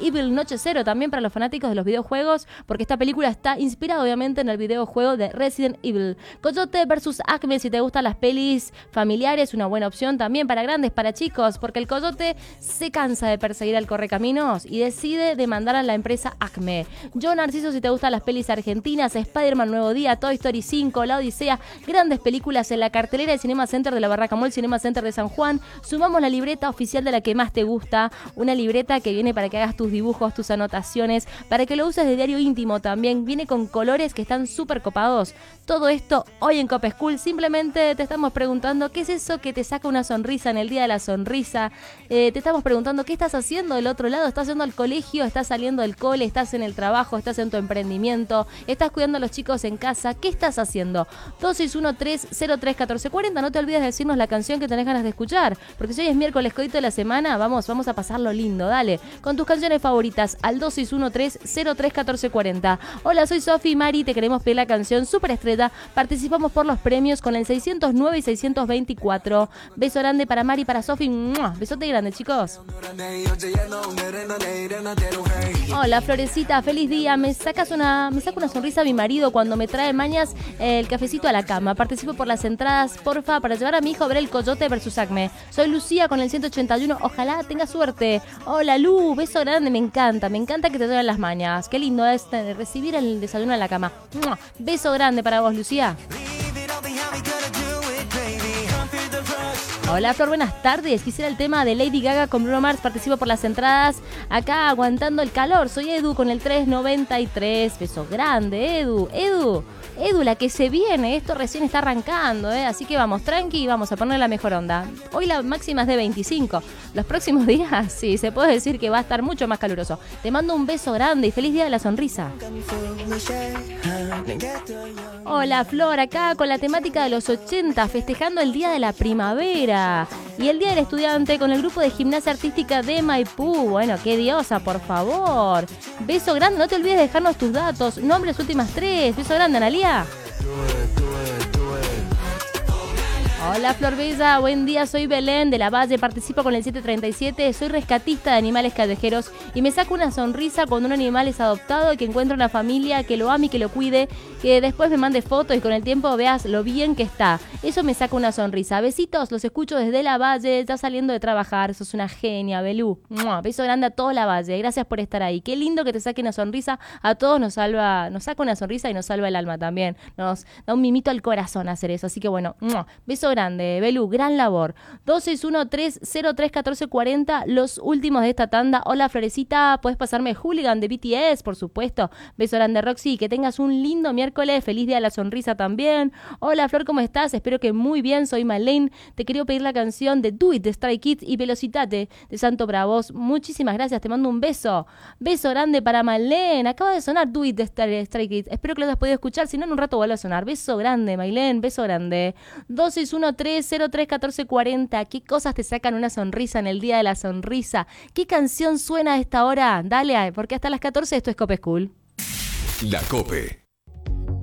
Evil Noche Cero, también para los fanáticos de los videojuegos, porque esta película está inspirada obviamente en el videojuego de Resident Evil. Coyote vs Acme, si te gustan las pelis familiares, una buena opción también para grandes, para chicos, porque el Coyote se cansa de perseguir al correcaminos y decide demandar a la empresa Acme. Yo Narciso, si te gustan las pelis argentinas, Spider-Man Nuevo Día, Toy Story 5, La Odisea, grandes películas en la cartelera del Cinema Center de la Barraca Mall, Cinema Center de San Juan. Sumamos la libreta oficial de la que más te gusta, una libreta que viene para que hagas tus dibujos, tus anotaciones, para que lo uses de diario íntimo también. Viene con colores que están súper copados. Todo esto hoy en Cop School. Simplemente te estamos preguntando qué es eso que te saca una sonrisa en el día de la sonrisa. Te estamos preguntando qué estás haciendo del otro lado. ¿Estás yendo al colegio? ¿Estás saliendo del cole? ¿Estás en el trabajo? ¿Estás en tu emprendimiento? ¿Estás cuidando a los chicos en casa? ¿Qué estás haciendo? 2613-031440. No te olvides de decirnos la canción que tenés ganas de escuchar, porque si hoy es miércoles codito de la semana, vamos a pasarlo lindo, dale, con tus canciones favoritas al 2613-031440. Hola, soy Sofi y Mari, te queremos pedir la canción Super Estrella. Participamos por los premios con el 609 y 624. Beso grande para Mari y para Sofi. Besote grande, chicos. Hola, Florecita, feliz día. Me saca una sonrisa a mi marido cuando me trae mañas el cafecito a la cama. Participo por las entradas, porfa, para llevar a mi hijo a ver el Coyote versus Acme. Soy Lucía con el 181. Ojalá tenga suerte. Hola, Lu, beso grande. Me encanta que te lleven las mañas. Qué lindo es recibir el desayuno en la cama. Beso grande para vos, Lucía. Hola, Flor, buenas tardes. Quisiera el tema de Lady Gaga con Bruno Mars. Participo por las entradas. Acá aguantando el calor. Soy Edu con el 393. Beso grande, Edu, la que se viene. Esto recién está arrancando, así que vamos tranqui y vamos a poner la mejor onda. Hoy la máxima es de 25. Los próximos días, sí, se puede decir que va a estar mucho más caluroso. Te mando un beso grande y feliz día de la sonrisa. Hola, Flor, acá con la temática de los 80, festejando el día de la primavera y el día del estudiante con el grupo de gimnasia artística de Maipú. Bueno, qué diosa, por favor. Beso grande, no te olvides de dejarnos tus datos, nombres, últimas 3. Beso grande, Analia. Hola, Flor Bella, buen día, soy Belén de la Valle, participo con el 737, soy rescatista de animales callejeros y me saco una sonrisa cuando un animal es adoptado y que encuentra una familia que lo ame y que lo cuide, que después me mande fotos y con el tiempo veas lo bien que está. Eso me saca una sonrisa. Besitos, los escucho desde la Valle, ya saliendo de trabajar, sos una genia, Belú. Beso grande a toda la Valle, gracias por estar ahí. Qué lindo que te saque una sonrisa, a todos nos saca una sonrisa y nos salva el alma también. Nos da un mimito al corazón hacer eso, así que bueno, beso grande, Belú, gran labor. 2613-031440, los últimos de esta tanda. Hola, Florecita, puedes pasarme Hooligan de BTS, por supuesto. Beso grande, Roxy, que tengas un lindo miércoles, feliz día de la sonrisa también. Hola, Flor, ¿cómo estás? Espero que muy bien, soy Malene. Te quería pedir la canción de Do It de Stray Kids y Velocitate de Santo Bravos. Muchísimas gracias, te mando un beso. Beso grande para Malene. Acaba de sonar Do It de Stray Kids. Espero que lo hayas podido escuchar, si no en un rato vuelve a sonar. Beso grande, Malene, beso grande. 2613-031440. ¿Qué cosas te sacan una sonrisa en el día de la sonrisa? ¿Qué canción suena a esta hora? Dale, porque hasta las 14 esto es Cop School. La Cope.